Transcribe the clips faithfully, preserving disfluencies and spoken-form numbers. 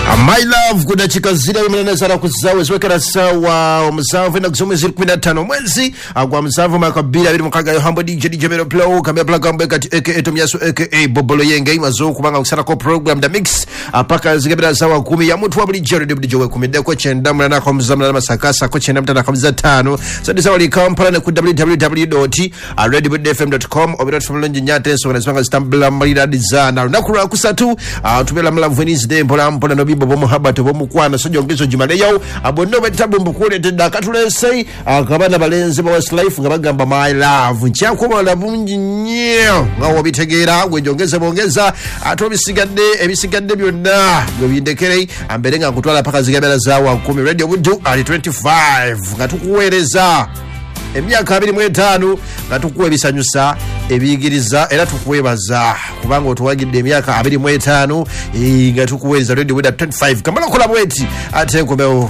My love kuda chikazira imenene sana kuzawe zwekera sawa msavu ina kusome ziri kumi na tano mwezi agwa msavu makabila vili mkaga yohambo D J D J Mero Plow kambia plaka mbeka aka Etomiyasu aka Bobolo Yenge imazo kubanga kusana ko program da mix apaka zikabila sawa kumi ya mutu wabuli jero debuli jowe kumi deko chenda mwana kwa mzamna na masakasa kwa chenda mtana kamza tano sadi sawa li kampala na ku w w w dot red bull f m dot com obirat from lonji nyate so wanasipanga stambila mbalida dizana nakura kusatu tumela mla Wednesday mpola mpola nobibo bomu habato bomu kwana sojo ngizo jimale yao abono betabu mbukule tenda katulesei akabana balenze ba Westlife ngabagamba my love nchako mala bungi nyo ngawo bitegera gwe jongeze bongeza atobisigadde ebisigadde byonna gwe bindekere amberenga kutwala paka zigabela zawa kumi radio budu ali twenty-five ngatukuwereza emyaka abiri mu etaano ngatukuwe bisanyusa ebiyigiriza era tukuwebaza kubanga otuwagidde emyaka abiri mu etaano ngatukuweza radio budu twenty-five kamala kola bweti ate komeo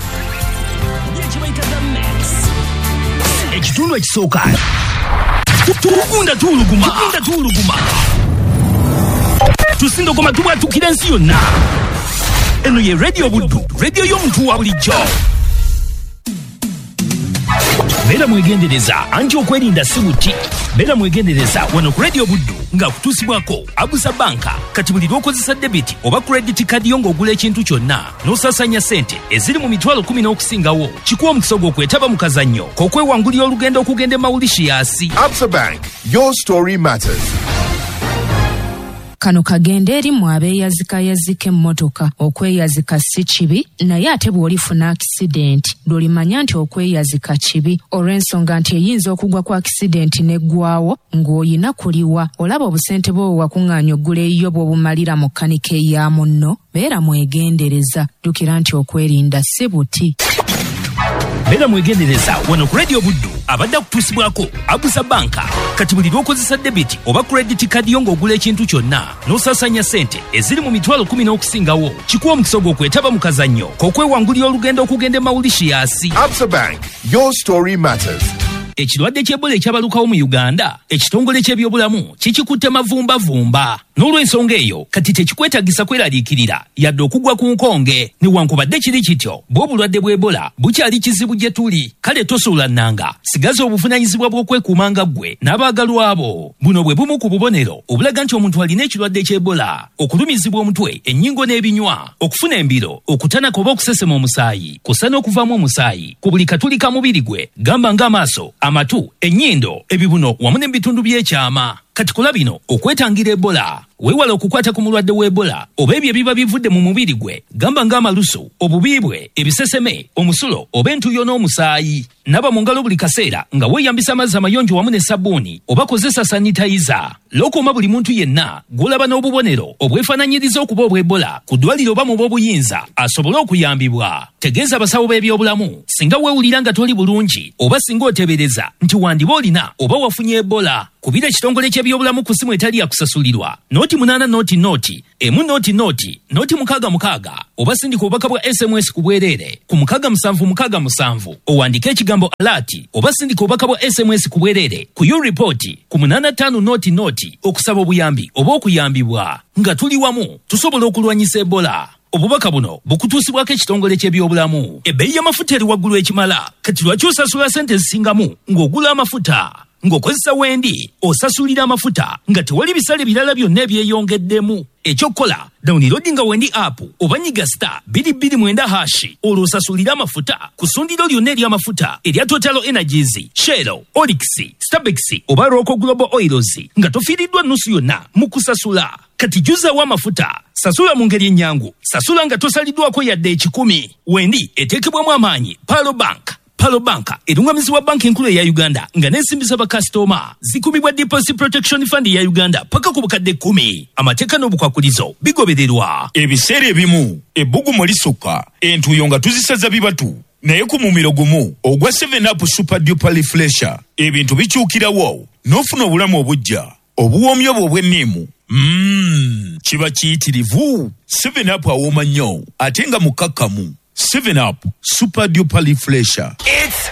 ekitundu ekisooka tukunda tuluguma tukunda tuluguma tusindo koma tubwa tukira nsi yonna eno ye radio budu radio y'omuntu wa bulijjo bera mwegendereza anti okwerinda sibuti bera mwegendereza wano ku radio buddu nga kutusibwako Abusa Banka kati buli lwokozesa debit oba credit card yongo ogula ekintu kyonna n'osasanya sente eziri mu mitwalo kumi n'okusingawo kikuwa omukisa gw'okwetaba mu kazannyo k'okwewangulira olugendo okugenda Mauritius. Absa Bank, your story matters. Kano kagende eri mwabeeyazika yazika emmotoka okweyazika si kibi naye ate bw'olifuna accident lwolimanya nti okweyazika kibi olw'ensonga nti eyinza okugwa ku accident neggwawo ng'oyina kuliwa olaba obusente bwo wakuŋŋaanya oggula eyo bw'obumalira mu kkanika eya munno beera mwegendereza ddukira nti okwerinda si buti. Bera mwegendereza wano ku radio buddu abadde kutusibwako Abusa Banka kati buli lwokozesa debit oba credit card yongo ogula ekintu kyonna n'osasanya sente eziri mu mitwalo kumi n'okusingawo kikuwa omukisa gw'okwetaba mu kazannyo k'okwewangulira olugendo okugenda Mauritius. Absa Bank, your story matters. Ekirwadde ky'Ebola ekyabalukawo mu Uganda ekitongole ky'ebyobulamu kikikutte mavumbavumba n'olw'ensonga eyo kati tekikwetagisa kweraliikirira yadde okugwa ku nkonge newankubadde kiri kityo bw'obulwadde bw'Ebola bukyali kizibu gye tuli kale tosuula nnanga sigaza obuvunaanyizibwa bw'okwekuumanga ggwe n'abaagalwa abo. Buno bwe bumu ku bubonero obulaga nti omuntu alina ekirwadde ky'Ebola: okulumizibwa omutwe, ennyingo n'ebinywa, okufuna embiro, okutanaka oba okusesema omusaayi, kusa n'okuvaamu omusaayi ku buli katuli ka mubiri gwe gamba ng'amaaso, amatu, ennyindo, ebibuno wamu n'ebitundu by'ekyama. Kati kola bino okwetangira Ebola. Weewala okukwata ku mulwadde w'Ebola oba ebyo ebiba bivudde mu mubiri gwe gamba ng'amalusu, obubiibwe, ebiseseme, omusulo oba entuyo n'omusaayi. Naba mu ngalo buli kaseera nga weeyambisa amazzi amayonjo wamu ne sabbuuni oba kozesa sanitayiza. Lokuuma buli muntu yenna gw'olaba n'obubonero obwefaananyiriza okuba obw'Ebola ku ddwaliro oba mu b'obuyinza asobole okuyambibwa. Tegeeza abasawo b'ebyobulamu singa weewulira nga toli bulungi oba singa oteebereza nti wandiba olina oba wafunye Ebola. Kubira ekitongole ky'ebyobulamu ku simu etali yakusasulirwa noti munana noti noti emu noti noti noti mukaaga mukaaga oba sindika obubaka bwa S M S ku bwereere ku mukaaga musanvu mukaaga musanvu owandike ekigambo alati oba sindika obubaka bwa S M S ku bwereere ku you report ku munana ttaano noti noti okusaba obuyambi oba okuyambibwa. Nga tuli wamu tusobola okulwanyisa Ebola. Obubaka buno bukutuusibwako ekitongole ky'ebyobulamu. Ebbeeyi y'amafuta eri waggulu ekimala kati lwaki osasula sente zisingamu ng'ogula amafuta? Ng'okozesa wendi osasulira amafuta nga tewali bisale birala byonna ebyeyongeddemu. Ekyokola downloadinga wendi app oba nyiga star bbiri bbiri mwenda hashi olwo osasulira amafuta ku ssundiro lyonna ery'amafuta erya Total Energies, Shell, Olix, Starbex oba Roko Global Oils nga tofiiriddwa nnusu yonna mu kusasula. Kati juzaawo amafuta, sasula mu ngeri ennyangu, sasula nga tosaliddwako yadde ekikumi. Wendi eteekebwamu amaanyi Palo Bank. Palo Banka erungamizibwa banki enkulu eya Uganda nga n'ensimbi z'abakasitoma zikubibwa Deposit Protection Fund ya Uganda paka ku bukadde kkumi. Amateeka n'obukwakulizo bigobererwa. Ebiseera ebimu ebbugumu lisukka entuuyo nga tuzisaza bibatu naye ku mumiro gumu ogwa seven up Super Duper Refresher ebintu bikyukirawo n'ofuna obulamu obujja obuwoomyo obwo obw'enniimu. Mmm, kiba kiyitirivu. seven up awooma nnyo ate nga mukkakkamu. seven up Super Duper Refresher. It's